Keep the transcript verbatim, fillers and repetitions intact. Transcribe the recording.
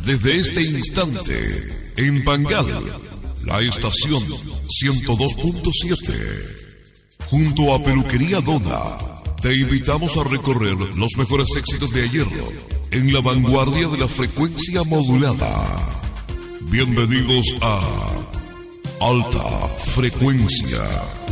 desde este instante, en Pangal, la estación ciento dos punto siete, junto a Peluquería Dona, te invitamos a recorrer los mejores éxitos de ayer en la vanguardia de la frecuencia modulada. Bienvenidos a Alta Frecuencia.